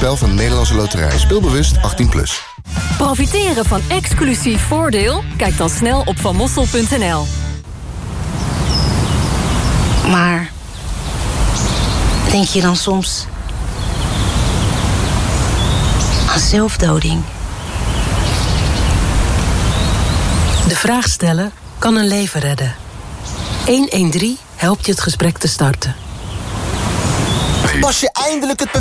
spel van de Nederlandse Loterij. Speelbewust 18+. Profiteren van exclusief voordeel? Kijk dan snel op vanmossel.nl. Maar denk je dan soms aan zelfdoding? De vraag stellen kan een leven redden. 113 helpt je het gesprek te starten. Pas je eindelijk het